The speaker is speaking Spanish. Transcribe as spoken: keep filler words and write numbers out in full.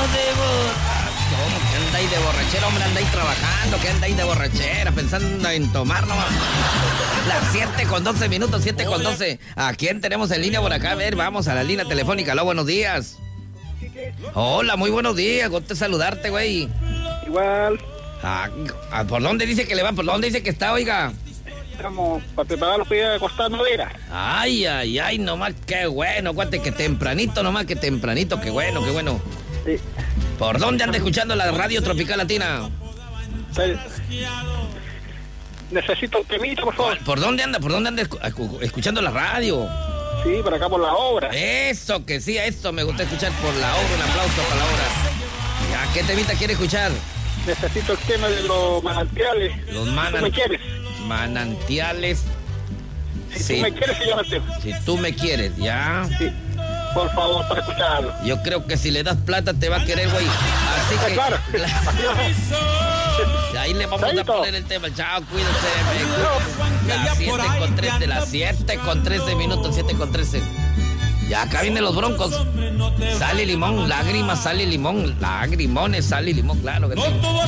de borrachera. ¿Cómo que andáis de borrachera, hombre? Andáis trabajando, que andáis de borrachera, pensando en tomar nomás. Las siete con doce minutos, siete con doce. ¿A quién tenemos en línea por acá? A ver, vamos a la línea telefónica. Aló, buenos días. Hola, muy buenos días. Gusto saludarte, güey. Igual. Ah, ¿por dónde dice que le va? ¿Por dónde dice que está, oiga? Estamos para preparar los pedidos de Costa Madera. Ay, ay, ay, nomás, qué bueno. Cuate, que tempranito nomás, que tempranito, qué bueno, qué bueno. Sí. ¿Por dónde anda escuchando la radio Tropical Latina? Sí. Necesito un temito, por favor. ¿Por dónde anda? ¿Por dónde anda escu- escuchando la radio? Sí, por acá por la obra. Eso, que sí, eso me gusta escuchar por la obra. Un aplauso para la obra. Ya, ¿qué temita quiere escuchar? Necesito el tema de los manantiales. Los ¿Tú manan- me quieres? manantiales. Si Sí. tú me quieres, se llama el tema. Si tú me quieres, ya. Sí. Por favor, para escucharlo. Yo creo que si le das plata te va a querer, güey. Así Ah, que... claro. Ahí le vamos Chaito. a poner el tema. Chao, cuídense. Me... Las siete con trece, las siete con trece minutos, siete con trece. Ya acá vienen los broncos. Sale limón, lágrimas, sale limón. Lagrimones, sale limón, claro que sí.